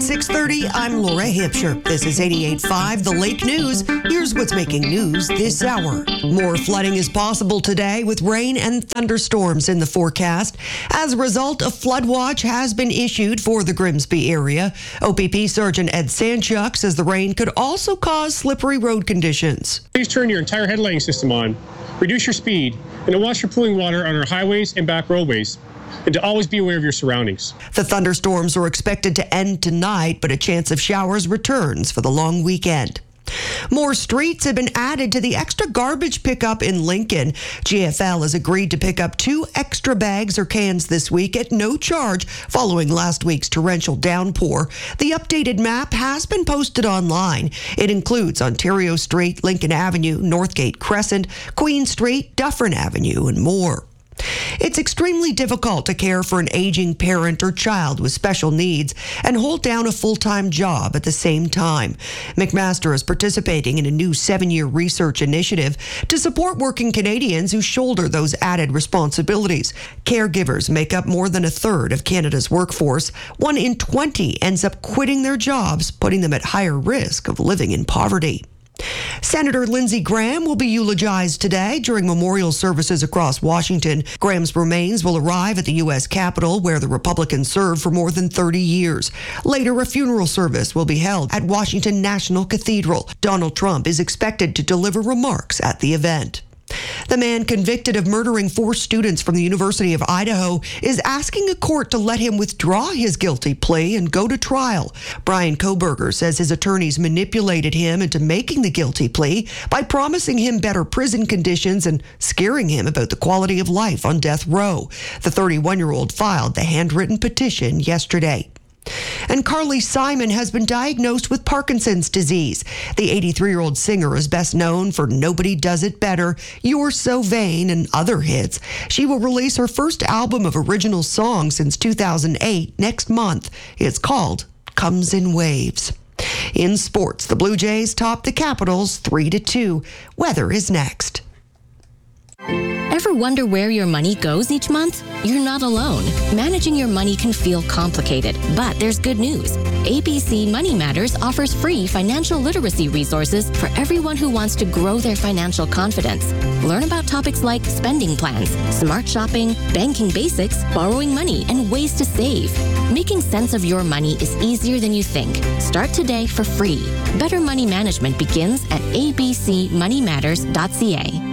6:30, I'm Laura Hipsher. This is 88.5, The Lake News. Here's what's making news this hour. More flooding is possible today with rain and thunderstorms in the forecast. As a result, a flood watch has been issued for the Grimsby area. OPP Sergeant Ed Sanchuk says the rain could also cause slippery road conditions. Please turn your entire headlighting system on, reduce your speed, and to watch for pooling water on our highways and back roadways, and to always be aware of your surroundings. The thunderstorms are expected to end tonight, but a chance of showers returns for the long weekend. More streets have been added to the extra garbage pickup in Lincoln. GFL has agreed to pick up 2 extra bags or cans this week at no charge following last week's torrential downpour. The updated map has been posted online. It includes Ontario Street, Lincoln Avenue, Northgate Crescent, Queen Street, Dufferin Avenue, and more. It's extremely difficult to care for an aging parent or child with special needs and hold down a full-time job at the same time. McMaster is participating in a new 7-year research initiative to support working Canadians who shoulder those added responsibilities. Caregivers make up more than a third of Canada's workforce. 1 in 20 ends up quitting their jobs, putting them at higher risk of living in poverty. Senator Lindsey Graham will be eulogized today during memorial services across Washington. Graham's remains will arrive at the U.S. Capitol, where the Republican served for more than 30 years. Later, a funeral service will be held at Washington National Cathedral. Donald Trump is expected to deliver remarks at the event. The man convicted of murdering 4 students from the University of Idaho is asking a court to let him withdraw his guilty plea and go to trial. Brian Koberger says his attorneys manipulated him into making the guilty plea by promising him better prison conditions and scaring him about the quality of life on death row. The 31-year-old filed the handwritten petition yesterday. And Carly Simon has been diagnosed with Parkinson's disease. The 83-year-old singer is best known for Nobody Does It Better, You're So Vain, and other hits. She will release her first album of original songs since 2008 next month. It's called Comes in Waves. In sports, the Blue Jays top the Capitals 3-2. Weather is next. Ever wonder where your money goes each month? You're not alone. Managing your money can feel complicated, but there's good news. ABC Money Matters offers free financial literacy resources for everyone who wants to grow their financial confidence. Learn about topics like spending plans, smart shopping, banking basics, borrowing money, and ways to save. Making sense of your money is easier than you think. Start today for free. Better money management begins at abcmoneymatters.ca.